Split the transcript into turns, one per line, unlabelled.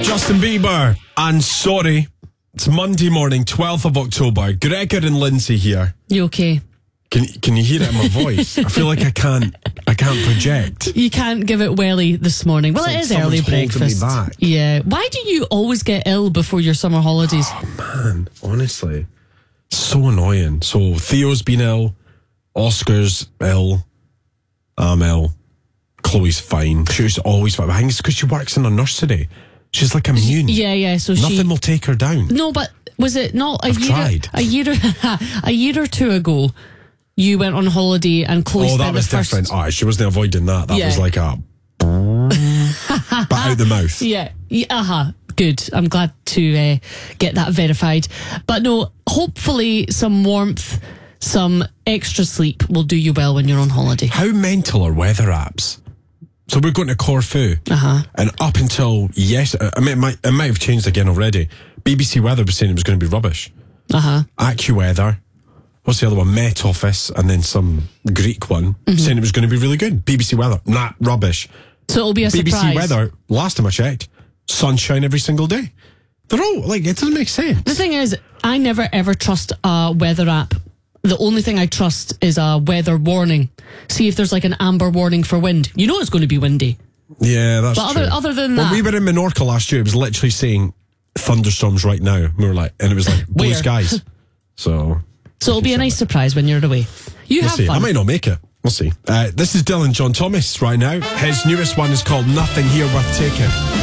Justin Bieber and Sorry. It's Monday morning, 12th of October. Gregor and Lindsay here.
You okay?
Can you hear it in my voice? I feel like I can't project.
You can't give it welly this morning. Well, it is early breakfast.
Me back.
Yeah. Why do you always get ill before your summer holidays?
Oh man, honestly, so annoying. So Theo's been ill, Oscar's ill, I'm ill, Chloe's fine. She's always fine. I think it's because she works in a nursery. She's like immune.
Yeah. So
nothing will take her down.
No, but was it not
I've tried.
a year or two ago? You went on holiday and Chloe spent
that was
the first...
different. Oh, she wasn't avoiding that. That was like a... but out the mouth.
Yeah. Good. I'm glad to get that verified. But no, hopefully some warmth, some extra sleep will do you well when you're on holiday.
How mental are weather apps? So we're going to Corfu. And up until I mean, it might have changed again already. BBC Weather was saying it was going to be rubbish. AccuWeather. What's the other one? Met Office, and then some Greek one saying it was going to be really good. BBC Weather, rubbish.
So it'll be a surprise.
BBC Weather, last time I checked, sunshine every single day. They're all, like, it doesn't make sense.
The thing is, I never ever trust a weather app. The only thing I trust is a weather warning. See if there's like an amber warning for wind. You know it's going to be windy.
Yeah, that's
true. But other than
that... When we were in Menorca last year, it was literally saying thunderstorms right now. We were like, and it was like blue skies. So
it'll be a nice surprise when you're away. We'll have fun.
I might not make it. We'll see. This is Dylan John Thomas right now. His newest one is called Nothing Here Worth Taking.